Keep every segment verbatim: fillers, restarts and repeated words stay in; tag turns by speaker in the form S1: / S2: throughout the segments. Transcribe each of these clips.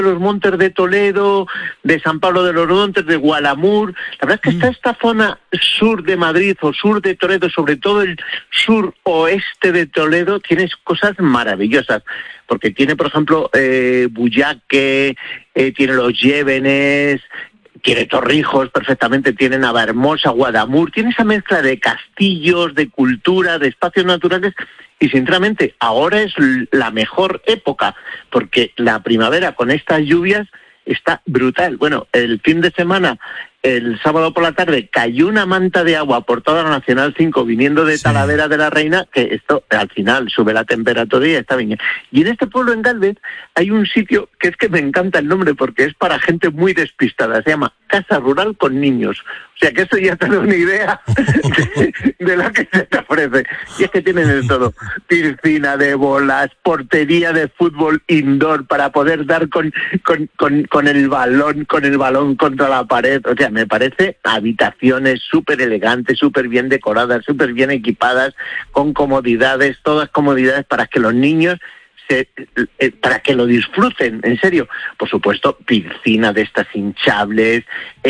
S1: los montes de Toledo, de San Pablo de los Montes, de Gualamur. La verdad es que mm. está esta zona sur de Madrid o sur de Toledo, sobre todo el sur oeste de Toledo, tienes cosas maravillosas, porque tiene, por ejemplo, eh, Bullaque, eh, tiene los Llévenes, tiene Torrijos perfectamente, tiene Navahermosa, Guadamur, tiene esa mezcla de castillos, de cultura, de espacios naturales. Y sinceramente, ahora es la mejor época, porque la primavera con estas lluvias está brutal. Bueno, el fin de semana, el sábado por la tarde, cayó una manta de agua por toda la Nacional cinco viniendo de sí. Talavera de la Reina, que esto al final sube la temperatura y está bien. Y en este pueblo, en Gálvez, hay un sitio que es que me encanta el nombre porque es para gente muy despistada, se llama Casa Rural con Niños. O sea que eso ya te da una idea de, de lo que se te ofrece. Y es que tienen de todo, piscina de bolas, portería de fútbol indoor para poder dar con, con, con, con el balón, con el balón contra la pared. O sea, me parece habitaciones súper elegantes, súper bien decoradas, súper bien equipadas, con comodidades, todas comodidades para que los niños se, eh, para que lo disfruten, en serio. Por supuesto, piscina de estas hinchables,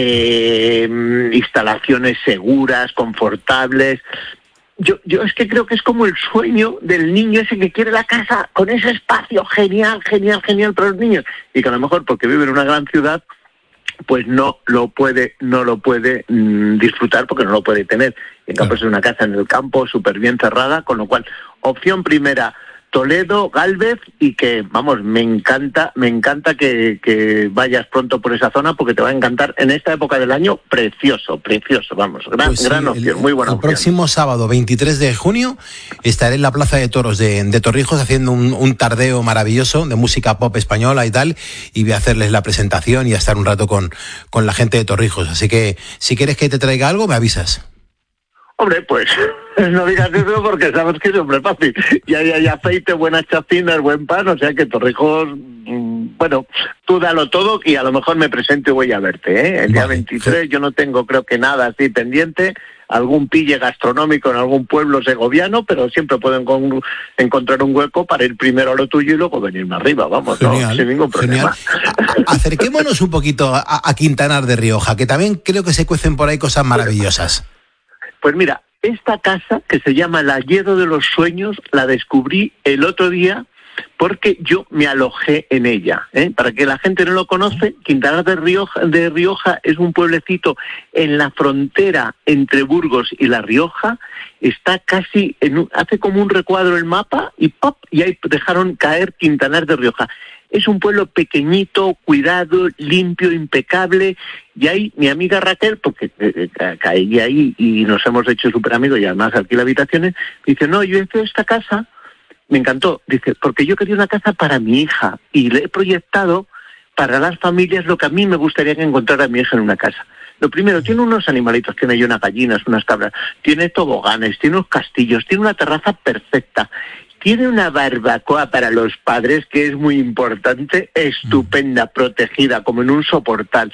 S1: eh, instalaciones seguras, confortables. Yo, yo es que creo que es como el sueño del niño ese que quiere la casa con ese espacio genial, genial, genial para los niños. Y que a lo mejor porque vive en una gran ciudad, pues no lo puede, no lo puede mmm, disfrutar porque no lo puede tener. En cambio es una casa en el campo, súper bien cerrada, con lo cual, opción primera, Toledo, Gálvez, y que, vamos, me encanta, me encanta que, que vayas pronto por esa zona porque te va a encantar en esta época del año, precioso, precioso, vamos, gran, pues sí, gran opción,
S2: el,
S1: muy buena
S2: el
S1: opción.
S2: El próximo sábado, veintitrés de junio, estaré en la Plaza de Toros de, de Torrijos haciendo un, un tardeo maravilloso de música pop española y tal, y voy a hacerles la presentación y a estar un rato con, con la gente de Torrijos, así que si quieres que te traiga algo, me avisas.
S1: Hombre, pues no digas eso porque sabes que es hombre fácil. Y ahí hay aceite, buenas chacinas, buen pan, o sea que Torrijos, mmm, bueno, tú dalo todo y a lo mejor me presento y voy a verte, ¿eh? El día vale. veintitrés yo no tengo creo que nada así pendiente, algún pille gastronómico en algún pueblo segoviano, pero siempre puedo con, encontrar un hueco para ir primero a lo tuyo y luego venirme arriba, vamos, genial, no, sin ningún problema.
S2: Genial. Acerquémonos un poquito a, a Quintanar de Rioja, que también creo que se cuecen por ahí cosas maravillosas.
S1: Pues mira, esta casa, que se llama el Alledo de los Sueños, la descubrí el otro día porque yo me alojé en ella, ¿eh? Para que la gente no lo conoce, Quintanar de Rioja, de Rioja es un pueblecito en la frontera entre Burgos y La Rioja, está casi, en un, hace como un recuadro el mapa y ¡pop! Y ahí dejaron caer Quintanar de Rioja. Es un pueblo pequeñito, cuidado, limpio, impecable. Y ahí mi amiga Raquel, porque eh, caí ahí y nos hemos hecho súper amigos y además alquila habitaciones, dice, no, yo hice esta casa, me encantó. Dice, porque yo quería una casa para mi hija y le he proyectado para las familias lo que a mí me gustaría que encontrara mi hija en una casa. Lo primero, tiene unos animalitos, tiene ahí unas gallinas, unas cabras, tiene toboganes, tiene unos castillos, tiene una terraza perfecta. Tiene una barbacoa para los padres, que es muy importante, estupenda, protegida, como en un soportal.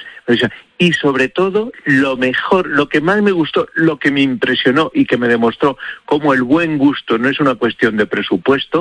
S1: Y sobre todo, lo mejor, lo que más me gustó, lo que me impresionó y que me demostró cómo el buen gusto no es una cuestión de presupuesto,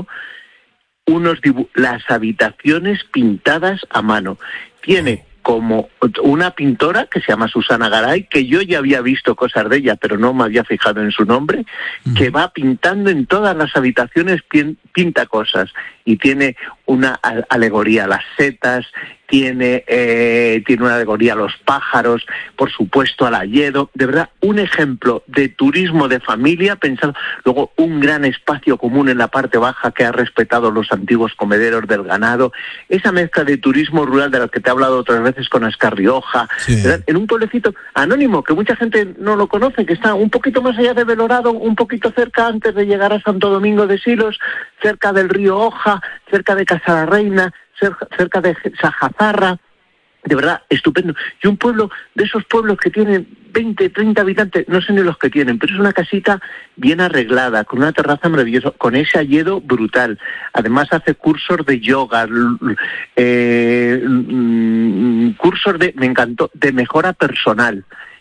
S1: unos dibu- las habitaciones pintadas a mano. Tiene como una pintora que se llama Susana Garay, que yo ya había visto cosas de ella, pero no me había fijado en su nombre, uh-huh. que va pintando en todas las habitaciones, pinta cosas, y tiene una alegoría a las setas, tiene, eh, tiene una alegoría a los pájaros, por supuesto al Alledo, de verdad, un ejemplo de turismo de familia pensado, luego un gran espacio común en la parte baja que ha respetado los antiguos comederos del ganado, esa mezcla de turismo rural de la que te he hablado otras veces con Ascar Rioja, sí. en un pueblecito anónimo que mucha gente no lo conoce, que está un poquito más allá de Belorado, un poquito cerca antes de llegar a Santo Domingo de Silos, cerca del río Oja, cerca de Casa la Reina, cerca de Sajazarra, de verdad, estupendo. Y un pueblo, de esos pueblos que tienen veinte, treinta habitantes, no sé ni los que tienen, pero es una casita bien arreglada, con una terraza maravillosa, con ese alledo brutal. Además hace cursos de yoga, eh, cursos de, me encantó, de mejora personal.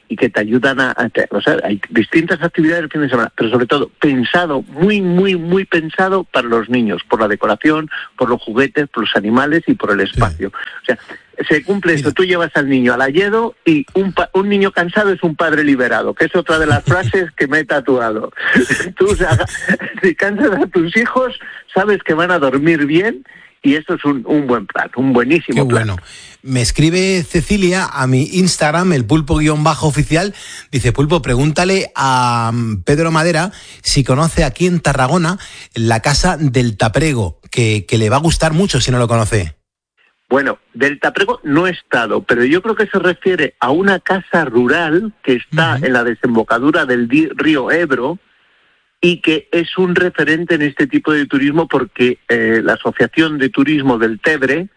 S1: y que te ayudan a, a... O sea, hay distintas actividades el fin de semana, pero sobre todo pensado, muy, muy, muy pensado para los niños, por la decoración, por los juguetes, por los animales y por el espacio. Sí. O sea, se cumple eso, tú llevas al niño al Alledo y un, pa- un niño cansado es un padre liberado, que es otra de las frases que me he tatuado. Tú, o sea, si cansas a tus hijos, sabes que van a dormir bien y eso es un, un buen plan, un buenísimo
S2: Qué
S1: plan.
S2: bueno. Me escribe Cecilia a mi Instagram, el pulpo-oficial, dice, Pulpo, pregúntale a Pedro Madera si conoce aquí en Tarragona la casa del Taprego, que, que le va a gustar mucho si no lo conoce.
S1: Bueno, del Taprego no he estado, pero yo creo que se refiere a una casa rural que está uh-huh. en la desembocadura del di- río Ebro y que es un referente en este tipo de turismo porque eh, la Asociación de Turismo del Tebre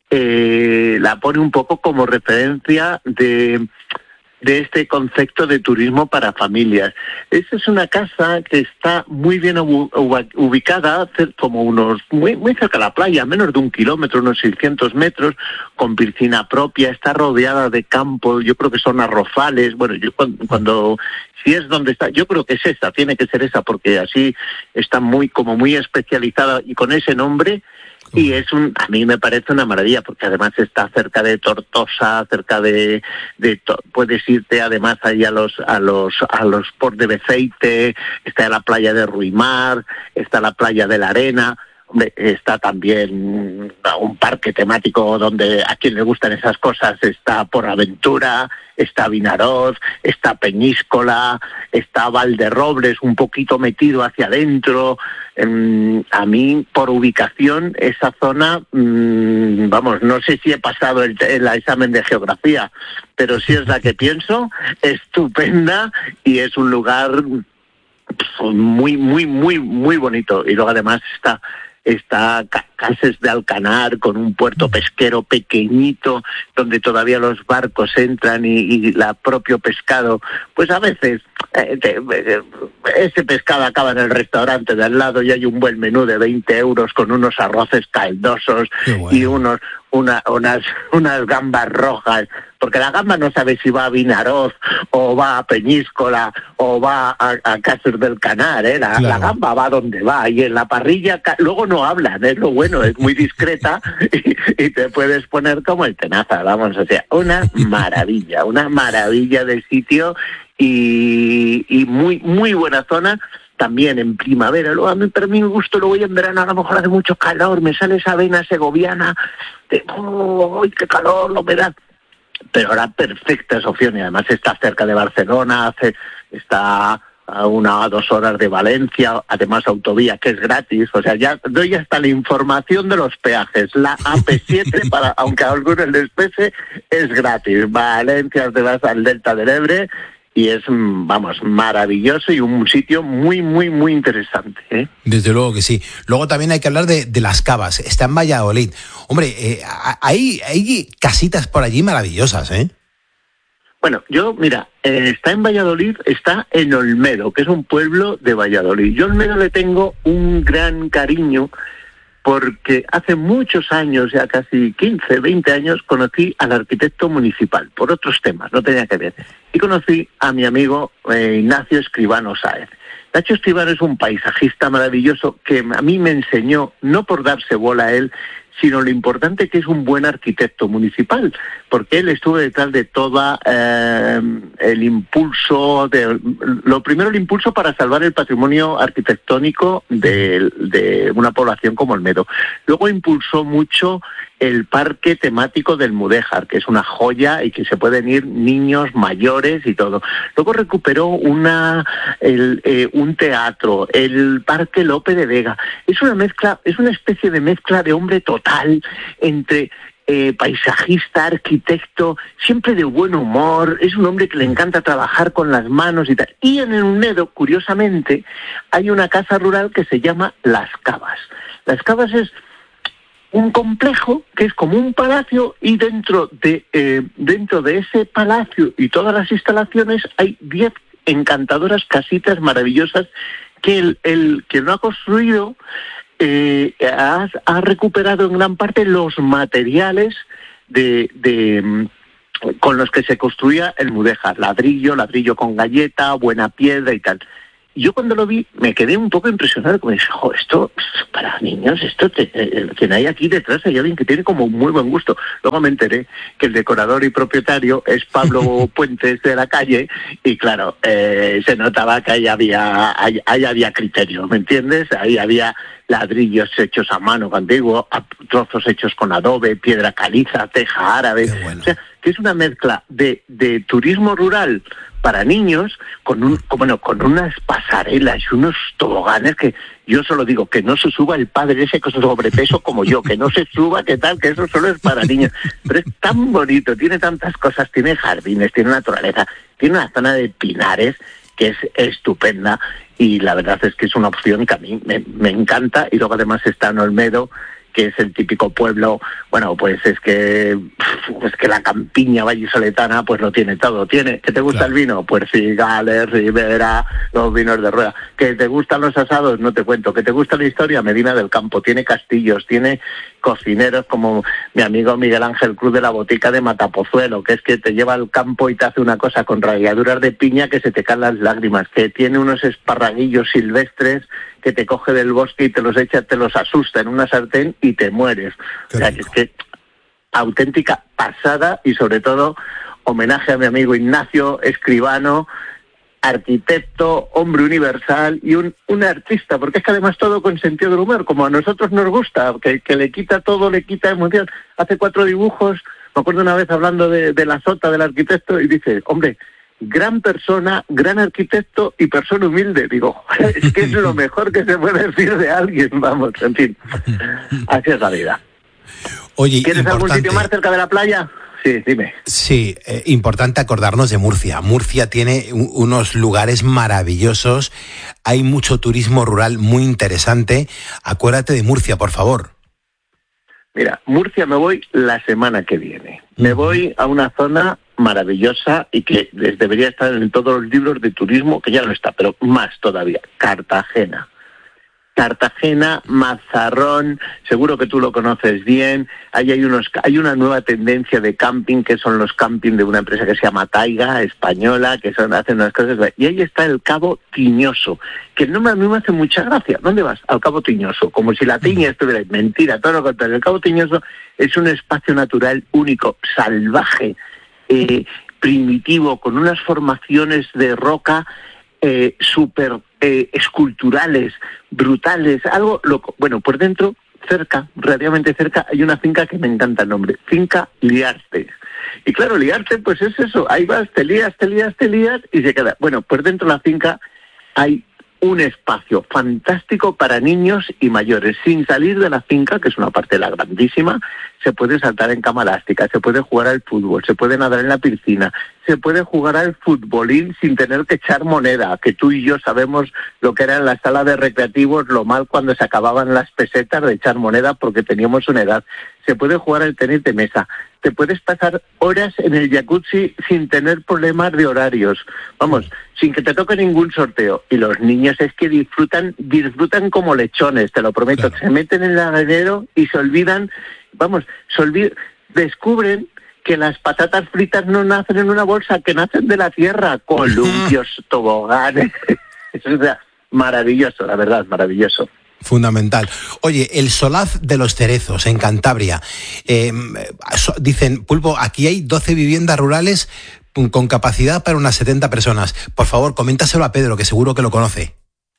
S1: eh, la pone un poco como referencia de... de este concepto de turismo para familias. Esa es una casa que está muy bien ubicada, como unos muy, muy cerca de la playa, menos de un kilómetro, unos seiscientos metros, con piscina propia, está rodeada de campo, yo creo que son arrozales, bueno, yo cuando, cuando si es donde está, yo creo que es esa, tiene que ser esa, porque así está muy, como muy especializada y con ese nombre. Y es un, a mí me parece una maravilla, porque además está cerca de Tortosa, cerca de, de to, puedes irte además ahí a los, a los, a los ports de Beceite, está la playa de Ruimar, está la playa de la Arena, está también un parque temático donde a quien le gustan esas cosas está Portaventura, está Vinaroz, está Peñíscola, está Valderrobles un poquito metido hacia adentro. Eh, a mí, por ubicación, esa zona, mmm, vamos, no sé si he pasado el, el examen de geografía, pero sí es la que pienso, estupenda y es un lugar muy, muy, muy, muy bonito. Y luego además está... está Cases de Alcanar con un puerto pesquero pequeñito donde todavía los barcos entran y, y la propio pescado, pues a veces eh, te, eh, ese pescado acaba en el restaurante de al lado y hay un buen menú de veinte euros con unos arroces caldosos bueno. y unos una, unas, unas gambas rojas, porque la gamba no sabe si va a Vinaroz o va a Peñíscola o va a, a Cases del Canar, ¿eh? La, claro. la gamba va donde va y en la parrilla luego no hablan, es lo bueno, es muy discreta y, y te puedes poner como el tenaza, vamos, o sea, una maravilla, una maravilla de sitio y, y muy, muy buena zona. También en primavera, luego a mí, para mi gusto lo voy en verano, a lo mejor hace mucho calor, me sale esa vena segoviana, de, oh, ¡ay, qué calor, la humedad! Pero ahora perfecta esa opción y además está cerca de Barcelona, hace, está a una o dos horas de Valencia, además autovía que es gratis, o sea, ya doy hasta la información de los peajes, la A P siete, para aunque a algunos les pese, es gratis, Valencia te vas al Delta del Ebre, y es, vamos, maravilloso y un sitio muy, muy, muy interesante, ¿eh?
S2: Desde luego que sí. Luego también hay que hablar de, de Las Cavas. Está en Valladolid. Hombre, eh, hay, hay casitas por allí maravillosas, ¿eh?
S1: Bueno, yo, mira, eh, está en Valladolid, está en Olmedo, que es un pueblo de Valladolid. Yo a Olmedo le tengo un gran cariño porque hace muchos años, ya casi quince, veinte años, conocí al arquitecto municipal, por otros temas, no tenía que ver. Y conocí a mi amigo eh, Ignacio Escribano Sáez. Nacho Escribano es un paisajista maravilloso que a mí me enseñó, no por darse bola a él, sino lo importante que es un buen arquitecto municipal, porque él estuvo detrás de toda eh, el impulso, de, lo primero el impulso para salvar el patrimonio arquitectónico de, de una población como Olmedo. Luego impulsó mucho el parque temático del Mudéjar, que es una joya y que se pueden ir niños, mayores y todo. Luego recuperó una el, eh, un teatro, el Parque Lope de Vega. Es una mezcla, es una especie de mezcla de hombre total entre eh, paisajista, arquitecto, siempre de buen humor. Es un hombre que le encanta trabajar con las manos y tal. Y en el Olmedo, curiosamente, hay una casa rural que se llama Las Cavas. Las Cavas es un complejo que es como un palacio y dentro de eh, dentro de ese palacio y todas las instalaciones hay diez encantadoras casitas maravillosas que el, el que lo ha construido eh, ha, ha recuperado en gran parte los materiales de, de con los que se construía el Mudéjar, ladrillo, ladrillo con galleta, buena piedra y tal. Y yo cuando lo vi me quedé un poco impresionado, como dije, jo, esto para niños, esto te, eh, quien hay aquí detrás hay alguien que tiene como muy buen gusto. Luego me enteré que el decorador y propietario es Pablo Puentes de la Calle y claro, eh, se notaba que ahí había, ahí, ahí había criterio, ¿me entiendes? Ahí había ladrillos hechos a mano antiguo, trozos hechos con adobe, piedra caliza, teja árabe. Bueno. O sea, que es una mezcla de, de turismo rural para niños con un bueno, con unas pasarelas y unos toboganes que yo solo digo que no se suba el padre ese con sobrepeso como yo, que no se suba, que tal, que eso solo es para niños. Pero es tan bonito, tiene tantas cosas, tiene jardines, tiene naturaleza, tiene una zona de pinares que es estupenda y la verdad es que es una opción que a mí me, me encanta. Y luego además está en Olmedo, que es el típico pueblo, bueno, pues es que es que la campiña vallisoletana pues lo tiene todo. Tiene, ¿que te gusta claro. el vino? Pues Cigales, Ribera, los vinos de rueda. ¿Que te gustan los asados? No te cuento. ¿Que te gusta la historia? Medina del Campo. Tiene castillos, tiene cocineros como mi amigo Miguel Ángel Cruz de la Botica de Matapozuelo, que es que te lleva al campo y te hace una cosa con ralladuras de piña que se te caen las lágrimas, que tiene unos esparraguillos silvestres que te coge del bosque y te los echa, te los asusta en una sartén y te mueres. Qué o sea, que es que auténtica pasada y sobre todo homenaje a mi amigo Ignacio, escribano, arquitecto, hombre universal y un, un artista, porque es que además todo con sentido del humor, como a nosotros nos gusta, que, que le quita todo, le quita emoción. Hace cuatro dibujos, me acuerdo una vez hablando de, de la sota del arquitecto y dice, hombre, gran persona, gran arquitecto y persona humilde. Digo, es que es lo mejor que se puede decir de alguien, vamos, en fin. Así es la vida.
S2: Oye,
S1: ¿Quieres
S2: importante.
S1: algún sitio más cerca de la playa? Sí, dime.
S2: Sí, eh, importante acordarnos de Murcia. Murcia tiene u- unos lugares maravillosos, hay mucho turismo rural muy interesante. Acuérdate de Murcia, por favor.
S1: Mira, Murcia me voy la semana que viene. Me voy a una zona maravillosa y que debería estar en todos los libros de turismo, que ya no está, pero más todavía, Cartagena. Cartagena, Mazarrón, seguro que tú lo conoces bien. Ahí hay unos, hay una nueva tendencia de camping, que son los camping de una empresa que se llama Taiga, española, que son, hacen unas cosas. Y ahí está el Cabo Tiñoso, que el nombre a mí me hace mucha gracia. ¿Dónde vas? Al Cabo Tiñoso, como si la tiña estuviera. Mentira, todo lo contrario. El Cabo Tiñoso es un espacio natural único, salvaje, eh, primitivo, con unas formaciones de roca eh, súper eh, esculturales, brutales, algo loco. Bueno, por dentro, cerca, relativamente cerca, hay una finca que me encanta el nombre, Finca Liarte. Y claro, Liarte, pues es eso, ahí vas, te lías, te lías, te lías y se queda. Bueno, por dentro de la finca hay un espacio fantástico para niños y mayores. Sin salir de la finca, que es una parte de la grandísima, se puede saltar en cama elástica, se puede jugar al fútbol, se puede nadar en la piscina, se puede jugar al futbolín sin tener que echar moneda, que tú y yo sabemos lo que era en la sala de recreativos, lo mal cuando se acababan las pesetas de echar moneda porque teníamos una edad. Se puede jugar al tenis de mesa, te puedes pasar horas en el jacuzzi sin tener problemas de horarios, vamos, sin que te toque ningún sorteo. Y los niños es que disfrutan, disfrutan como lechones, te lo prometo. Claro. Se meten en el arenero y se olvidan, vamos, se olvidan, descubren que las patatas fritas no nacen en una bolsa, que nacen de la tierra, columpios, toboganes. Eso es maravilloso, la verdad, maravilloso.
S2: Fundamental. Oye, el Solaz de los Cerezos, en Cantabria. Eh, so, dicen, Pulpo, aquí hay doce viviendas rurales con capacidad para unas setenta personas. Por favor, coméntaselo a Pedro, que seguro que lo conoce.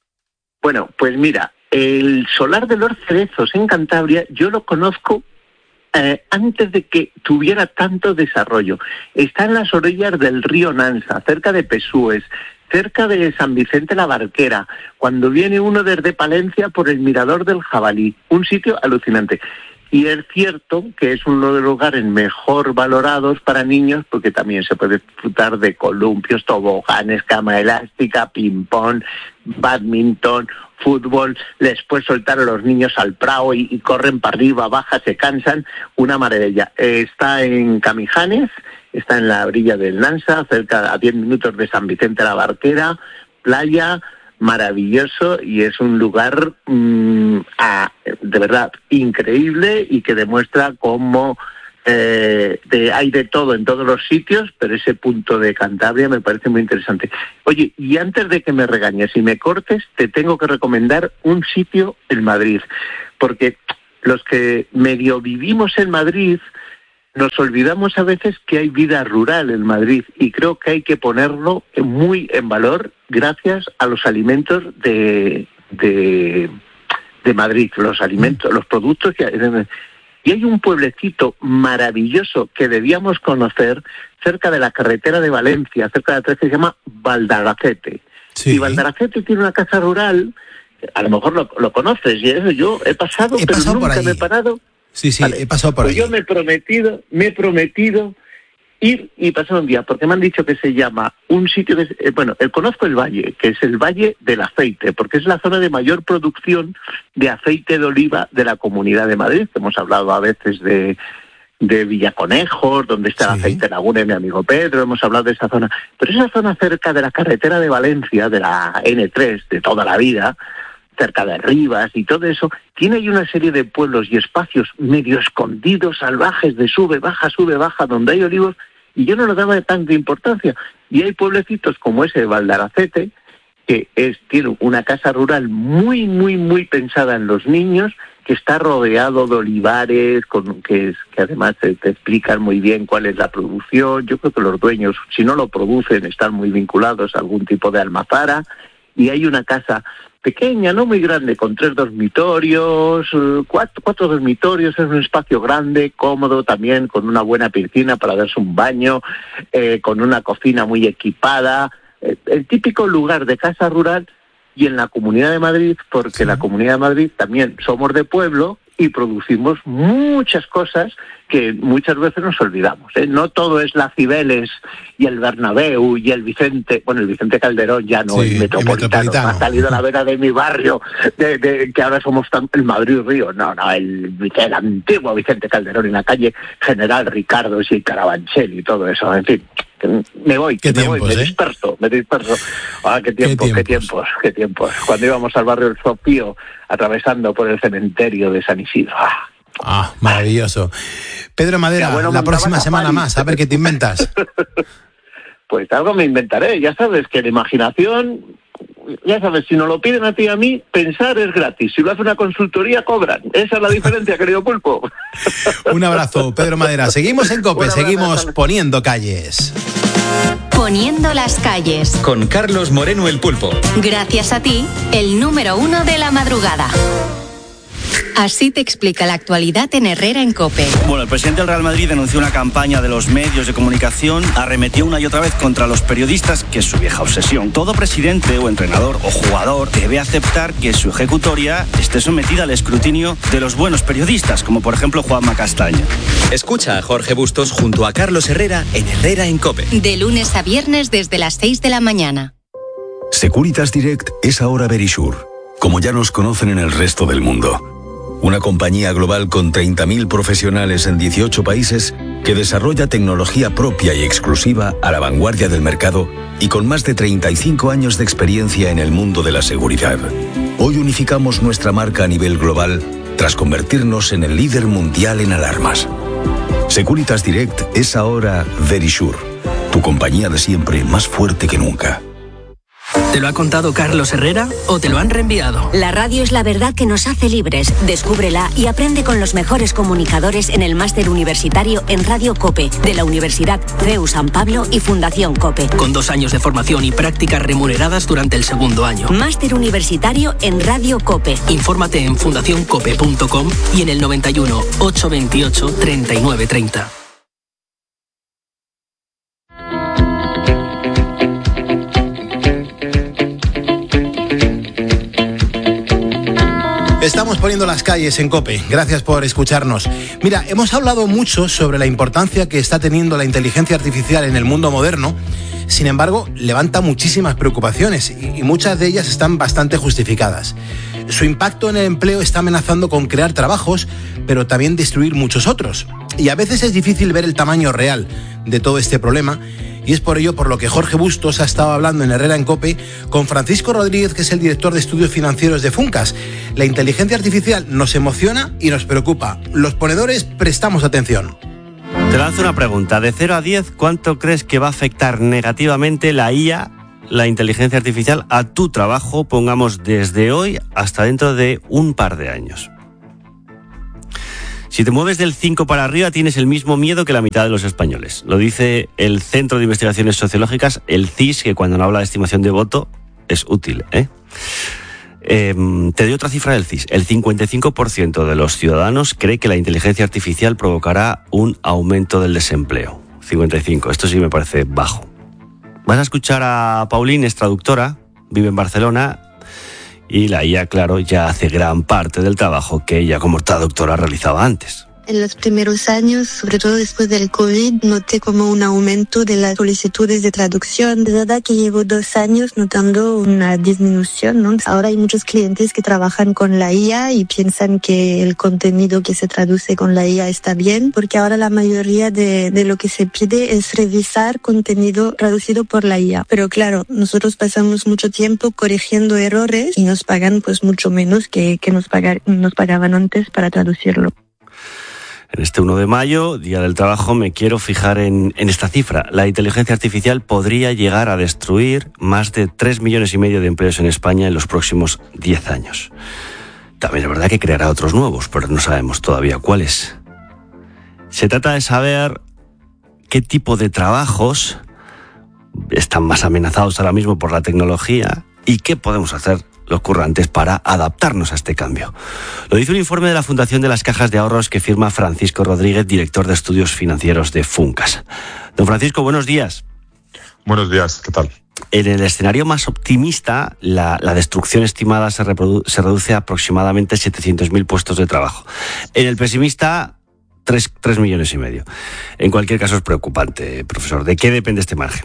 S1: Bueno, pues mira, el Solar de los Cerezos en Cantabria, yo lo conozco eh, antes de que tuviera tanto desarrollo. Está en las orillas del río Nansa, cerca de Pesúes, cerca de San Vicente la Barquera, cuando viene uno desde Palencia por el Mirador del Jabalí, un sitio alucinante. Y es cierto que es uno de los lugares mejor valorados para niños, porque también se puede disfrutar de columpios, toboganes, cama elástica, ping-pong, badminton, fútbol. Les puedes soltar a los niños al prado y, y corren para arriba, baja, se cansan, una maravilla. Eh, está en Camijanes, está en la orilla del Nansa, cerca a diez minutos de San Vicente la Barquera, playa, maravilloso, y es un lugar mmm, a, de verdad increíble y que demuestra cómo Eh, de, hay de todo en todos los sitios, pero ese punto de Cantabria me parece muy interesante. Oye, y antes de que me regañes y me cortes, te tengo que recomendar un sitio en Madrid, porque los que medio vivimos en Madrid nos olvidamos a veces que hay vida rural en Madrid, y creo que hay que ponerlo muy en valor gracias a los alimentos de, de, de Madrid, los alimentos, los productos que hay. Y hay un pueblecito maravilloso que debíamos conocer cerca de la carretera de Valencia, cerca de la tres, que se llama Valdaracete. Sí. Y Valdaracete tiene una casa rural, a lo mejor lo, lo conoces, y eso yo he pasado,
S2: he
S1: pero
S2: pasado
S1: nunca me he parado.
S2: Sí, sí, vale. He pasado por
S1: pues
S2: ahí.
S1: Yo me he prometido, me he prometido ir y pasar un día, porque me han dicho que se llama un sitio, que, eh, bueno, el, conozco el valle, que es el Valle del Aceite, porque es la zona de mayor producción de aceite de oliva de la Comunidad de Madrid. Hemos hablado a veces de, de Villaconejos, donde está sí. el aceite Laguna de mi amigo Pedro, hemos hablado de esa zona, pero esa zona cerca de la carretera de Valencia, de la ene tres, de toda la vida, cerca de Rivas y todo eso, tiene ahí una serie de pueblos y espacios medio escondidos, salvajes, de sube, baja, sube, baja, donde hay olivos, y yo no le daba tanta importancia. Y hay pueblecitos como ese de Valdaracete, que es, tiene una casa rural muy, muy, muy pensada en los niños, que está rodeado de olivares, con, que, es, que además te, te explican muy bien cuál es la producción. Yo creo que los dueños, si no lo producen, están muy vinculados a algún tipo de almazara, y hay una casa pequeña, no muy grande, con tres dormitorios, cuatro, cuatro dormitorios, es un espacio grande, cómodo también, con una buena piscina para darse un baño, eh, con una cocina muy equipada, eh, el típico lugar de casa rural. Y en la Comunidad de Madrid, porque sí. la Comunidad de Madrid también somos de pueblo y producimos muchas cosas que muchas veces nos olvidamos, ¿eh? No todo es la Cibeles y el Bernabéu y el Vicente, bueno, el Vicente Calderón ya no, sí, el, metropolitano, el metropolitano, ha salido a la vera de mi barrio, de, de que ahora somos tan, el Madrid Río, no, no, el, el antiguo Vicente Calderón en la calle General Ricardo y Carabanchel y todo eso, en fin. Me voy, que me tiempos, voy, me ¿eh? disperso, me disperso. Ah, qué tiempos, qué tiempos, qué tiempos, qué tiempos. Cuando íbamos al barrio del Sopío, atravesando por el cementerio de San Isidro. Ah,
S2: ah maravilloso. Pedro Madera, ya, bueno, la próxima semana más, a ver qué te inventas.
S1: Pues algo me inventaré, ya sabes que la imaginación, ya sabes, si nos lo piden a ti y a mí, pensar es gratis. Si lo hace una consultoría, cobran. Esa es la diferencia, querido Pulpo.
S2: Un abrazo, Pedro Madera. Seguimos en COPE, seguimos poniendo calles.
S3: Poniendo las calles.
S4: Con Carlos Moreno el Pulpo.
S3: Gracias a ti, el número uno de la madrugada. Así te explica la actualidad en Herrera en COPE.
S5: Bueno, el presidente del Real Madrid denunció una campaña de los medios de comunicación, arremetió una y otra vez contra los periodistas, que es su vieja obsesión. Todo presidente o entrenador o jugador debe aceptar que su ejecutoria esté sometida al escrutinio de los buenos periodistas, como por ejemplo Juanma Castaño.
S4: Escucha a Jorge Bustos junto a Carlos Herrera en Herrera en COPE.
S3: De lunes a viernes desde las seis de la mañana.
S6: Securitas Direct es ahora Verisure, como ya nos conocen en el resto del mundo. Una compañía global con treinta mil profesionales en dieciocho países que desarrolla tecnología propia y exclusiva a la vanguardia del mercado y con más de treinta y cinco años de experiencia en el mundo de la seguridad. Hoy unificamos nuestra marca a nivel global tras convertirnos en el líder mundial en alarmas. Securitas Direct es ahora Verisure, tu compañía de siempre más fuerte que nunca.
S7: ¿Te lo ha contado Carlos Herrera o te lo han reenviado?
S8: La radio es la verdad que nos hace libres. Descúbrela y aprende con los mejores comunicadores en el máster universitario en Radio COPE de la Universidad C E U San Pablo y Fundación COPE.
S7: Con dos años de formación y prácticas remuneradas durante el segundo año.
S8: Máster universitario en Radio COPE.
S7: Infórmate en fundación cope punto com y en el noventa y uno, ochocientos veintiocho, treinta y nueve treinta.
S2: Estamos poniendo las calles en COPE. Gracias por escucharnos. Mira, hemos hablado mucho sobre la importancia que está teniendo la inteligencia artificial en el mundo moderno. Sin embargo, levanta muchísimas preocupaciones y muchas de ellas están bastante justificadas. Su impacto en el empleo está amenazando con crear trabajos, pero también destruir muchos otros. Y a veces es difícil ver el tamaño real de todo este problema. Y es por ello por lo que Jorge Bustos ha estado hablando en Herrera en COPE con Francisco Rodríguez, que es el director de estudios financieros de Funcas. La inteligencia artificial nos emociona y nos preocupa. Los ponedores prestamos atención.
S5: Te lanzo una pregunta. De cero a diez, ¿cuánto crees que va a afectar negativamente la I A, la inteligencia artificial, a tu trabajo, pongamos desde hoy hasta dentro de un par de años? Si te mueves del cinco para arriba, tienes el mismo miedo que la mitad de los españoles. Lo dice el Centro de Investigaciones Sociológicas, el C I S, que cuando no habla de estimación de voto es útil, ¿eh? Eh, te doy otra cifra del C I S. El cincuenta y cinco por ciento de los ciudadanos cree que la inteligencia artificial provocará un aumento del desempleo. cincuenta y cinco. Esto sí me parece bajo. Vas a escuchar a Pauline, es traductora, vive en Barcelona, y la I A, claro, ya hace gran parte del trabajo que ella como traductora realizaba antes.
S9: En los primeros años, sobre todo después del COVID, noté como un aumento de las solicitudes de traducción. De verdad que llevo dos años notando una disminución, ¿no? Ahora hay muchos clientes que trabajan con la I A y piensan que el contenido que se traduce con la I A está bien, porque ahora la mayoría de, de lo que se pide es revisar contenido traducido por la I A. Pero claro, nosotros pasamos mucho tiempo corrigiendo errores y nos pagan pues mucho menos que, que nos, pagar, nos pagaban antes para traducirlo.
S5: En este uno de mayo, Día del Trabajo, me quiero fijar en, en esta cifra. La inteligencia artificial podría llegar a destruir más de tres millones y medio de empleos en España en los próximos diez años. También es verdad que creará otros nuevos, pero no sabemos todavía cuáles. Se trata de saber qué tipo de trabajos están más amenazados ahora mismo por la tecnología y qué podemos hacer los currantes para adaptarnos a este cambio. Lo dice un informe de la Fundación de las Cajas de Ahorros que firma Francisco Rodríguez, director de estudios financieros de Funcas. Don Francisco, buenos días.
S10: Buenos días, ¿qué tal?
S5: En el escenario más optimista, la, la destrucción estimada se, reprodu- se reduce a aproximadamente setecientos mil puestos de trabajo. En el pesimista, tres millones y medio. En cualquier caso es preocupante, profesor. ¿De qué depende este margen?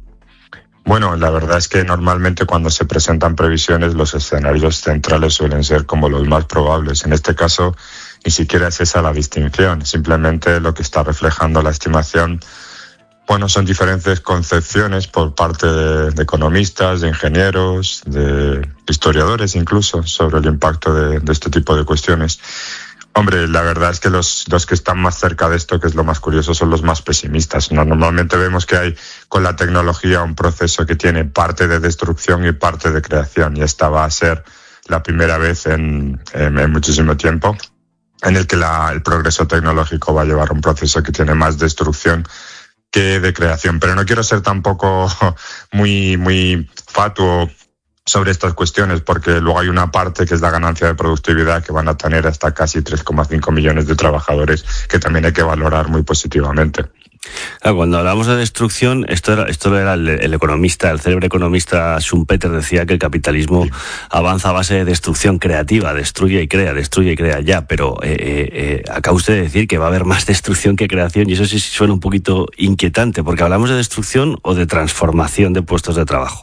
S10: Bueno, la verdad es que normalmente cuando se presentan previsiones los escenarios centrales suelen ser como los más probables. En este caso ni siquiera es esa la distinción, simplemente lo que está reflejando la estimación, bueno, son diferentes concepciones por parte de, de economistas, de ingenieros, de historiadores incluso, sobre el impacto de, de este tipo de cuestiones. Hombre, la verdad es que los, los que están más cerca de esto, que es lo más curioso, son los más pesimistas. ¿no? Normalmente vemos que hay con la tecnología un proceso que tiene parte de destrucción y parte de creación, y esta va a ser la primera vez en, en, en muchísimo tiempo en el que la, el progreso tecnológico va a llevar a un proceso que tiene más destrucción que de creación. Pero no quiero ser tampoco muy, muy fatuo sobre estas cuestiones, porque luego hay una parte que es la ganancia de productividad, que van a tener hasta casi tres coma cinco millones de trabajadores, que también hay que valorar muy positivamente.
S5: Claro, cuando hablamos de destrucción, esto era, esto era el, el economista, el célebre economista Schumpeter decía que el capitalismo sí. avanza a base de destrucción creativa, destruye y crea, destruye y crea ya, pero eh, eh, acaba usted de decir que va a haber más destrucción que creación, y eso sí suena un poquito inquietante, porque hablamos de destrucción o de transformación de puestos de trabajo.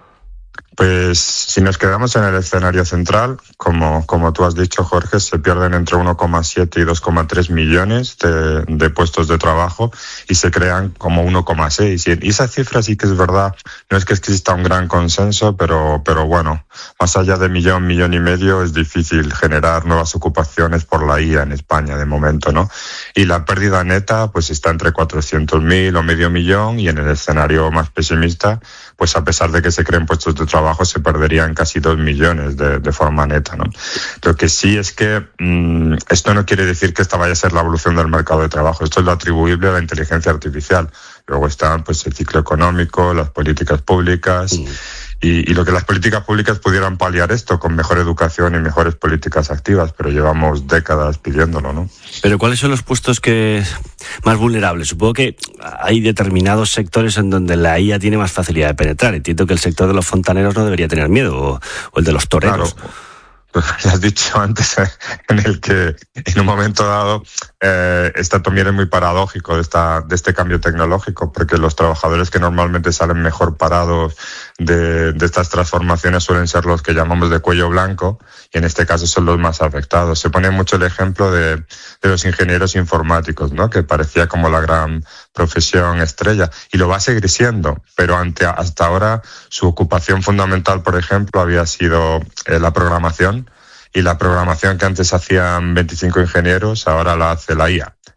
S10: Pues si nos quedamos en el escenario central, como, como tú has dicho, Jorge, se pierden entre uno coma siete y dos coma tres millones de, de puestos de trabajo y se crean como uno coma seis. Y esa cifra sí que es verdad, no es que exista un gran consenso, pero, pero bueno, más allá de millón, millón y medio es difícil generar nuevas ocupaciones por la I A en España de momento, ¿no? Y la pérdida neta pues está entre cuatrocientos mil o medio millón, y en el escenario más pesimista, pues a pesar de que se creen puestos de trabajo, se perderían casi dos millones de, de forma neta, ¿no? Lo que sí es que mmm, esto no quiere decir que esta vaya a ser la evolución del mercado de trabajo. Esto es lo atribuible a la inteligencia artificial. Luego están pues el ciclo económico, las políticas públicas, sí. y, y lo que las políticas públicas pudieran paliar esto con mejor educación y mejores políticas activas, pero llevamos décadas pidiéndolo, ¿no?
S5: Pero ¿cuáles son los puestos que más vulnerables? Supongo que hay determinados sectores en donde la I A tiene más facilidad de penetrar. Entiendo que el sector de los fontaneros no debería tener miedo, o, o el de los toreros.
S10: Claro. Pues ya has dicho antes, en el que en un momento dado eh, esto también es muy paradójico de, esta, de este cambio tecnológico, porque los trabajadores que normalmente salen mejor parados de, de estas transformaciones suelen ser los que llamamos de cuello blanco, y en este caso son los más afectados. Se pone mucho el ejemplo de, de los ingenieros informáticos, ¿no? Que parecía como la gran profesión estrella, y lo va a seguir siendo, pero ante, hasta ahora su ocupación fundamental, por ejemplo, había sido eh, la programación, y la programación que antes hacían veinticinco ingenieros ahora la hace la I A.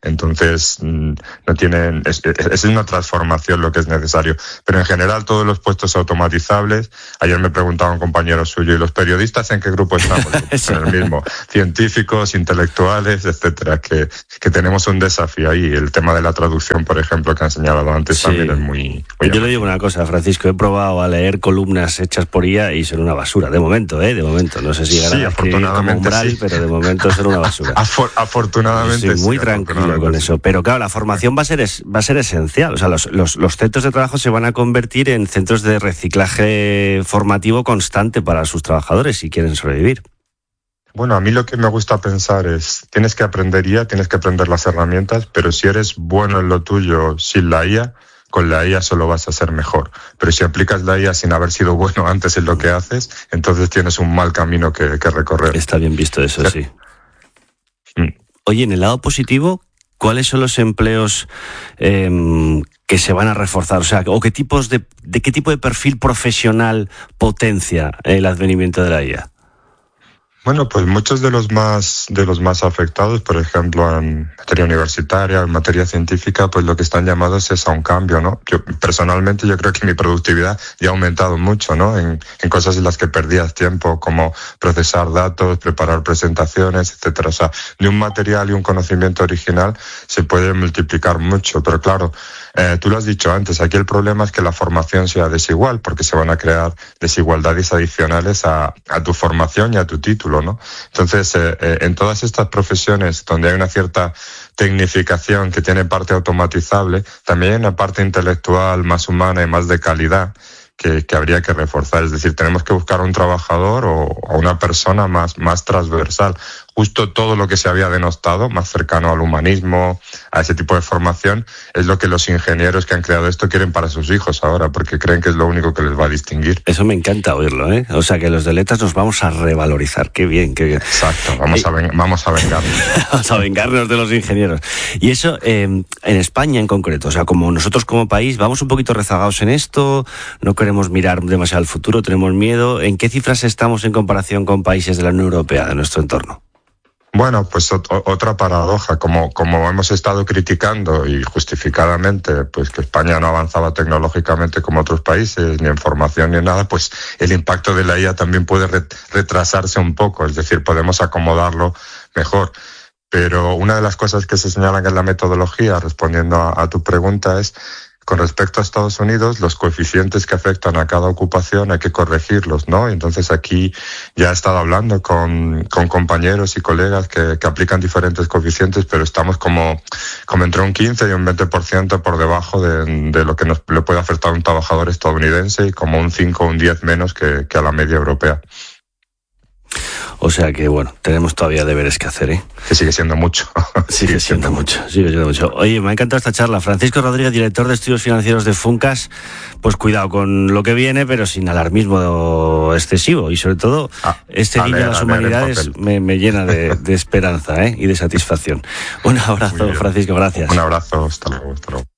S10: Entonces, no tienen, es, es una transformación lo que es necesario. Pero en general, todos los puestos automatizables, ayer me preguntaba un compañero suyo, ¿y los periodistas en qué grupo estamos? En el mismo. Científicos, intelectuales, etcétera, que, que tenemos un desafío ahí. El tema de la traducción, por ejemplo, que han señalado antes, sí, también es muy... muy
S11: Yo le digo una cosa, Francisco, he probado a leer columnas hechas por I A y son una basura, de momento, ¿eh? De momento. No sé si llegará
S10: sí,
S11: a escribir como umbral, sí, pero de momento son una basura.
S10: Afor- afortunadamente
S11: Yo soy muy
S10: sí,
S11: tranquilo con eso. Pero claro, la formación va a ser es, va a ser esencial. O sea, los, los, los centros de trabajo se van a convertir en centros de reciclaje formativo constante para sus trabajadores si quieren sobrevivir.
S10: Bueno, a mí lo que me gusta pensar es, tienes que aprender I A, tienes que aprender las herramientas, pero si eres bueno en lo tuyo sin la I A, con la I A solo vas a ser mejor. Pero si aplicas la I A sin haber sido bueno antes en lo que haces, entonces tienes un mal camino que, que recorrer.
S11: Está bien visto eso, sí.
S10: sí. Mm.
S11: Oye, en el lado positivo, ¿cuáles son los empleos eh, que se van a reforzar? O sea, ¿o qué tipos de, de qué tipo de perfil profesional potencia el advenimiento de la I A?
S10: Bueno, pues muchos de los más de los más afectados, por ejemplo, en materia universitaria, en materia científica, pues lo que están llamados es a un cambio, ¿no? Yo personalmente yo creo que mi productividad ya ha aumentado mucho, ¿no? En, en cosas en las que perdías tiempo, como procesar datos, preparar presentaciones, etcétera. O sea, de un material y un conocimiento original se puede multiplicar mucho, pero claro, eh, tú lo has dicho antes, aquí el problema es que la formación sea desigual, porque se van a crear desigualdades adicionales a, a tu formación y a tu título, ¿no? Entonces, eh, eh, en todas estas profesiones donde hay una cierta tecnificación que tiene parte automatizable, también hay una parte intelectual más humana y más de calidad que, que habría que reforzar. Es decir, tenemos que buscar a un trabajador o a una persona más, más transversal. Justo todo lo que se había denostado, más cercano al humanismo, a ese tipo de formación, es lo que los ingenieros que han creado esto quieren para sus hijos ahora, porque creen que es lo único que les va a distinguir.
S11: Eso me encanta oírlo, ¿eh? O sea, que los de letras nos vamos a revalorizar. Qué bien, qué bien.
S10: Exacto, vamos, a, ven- vamos a vengarnos.
S11: Vamos a vengarnos de los ingenieros. Y eso, eh, en España en concreto, o sea, como nosotros como país vamos un poquito rezagados en esto, no queremos mirar demasiado al futuro, tenemos miedo. ¿En qué cifras estamos en comparación con países de la Unión Europea, de nuestro entorno?
S10: Bueno, pues ot- otra paradoja, como, como hemos estado criticando y justificadamente, pues que España no avanzaba tecnológicamente como otros países, ni en formación ni en nada, pues el impacto de la I A también puede ret- retrasarse un poco, es decir, podemos acomodarlo mejor. Pero una de las cosas que se señalan en la metodología, respondiendo a, a tu pregunta, es con respecto a Estados Unidos, los coeficientes que afectan a cada ocupación hay que corregirlos, ¿no? Entonces aquí ya he estado hablando con, con compañeros y colegas que, que aplican diferentes coeficientes, pero estamos como, como entre un quince y un veinte por ciento por debajo de, de lo que nos le puede afectar a un trabajador estadounidense y como un cinco o un diez menos que, que a la media europea.
S11: O sea que, bueno, tenemos todavía deberes que hacer, ¿eh?
S10: Que sigue siendo mucho.
S11: Sigue siendo mucho, sigue siendo mucho. Oye, me ha encantado esta charla. Francisco Rodríguez, director de estudios financieros de Funcas. Pues cuidado con lo que viene, pero sin alarmismo excesivo. Y sobre todo, ah, este guiño a las humanidades me, me llena de, de esperanza, ¿eh? Y de satisfacción. Un abrazo, Francisco, gracias.
S10: Un abrazo, hasta luego, hasta luego.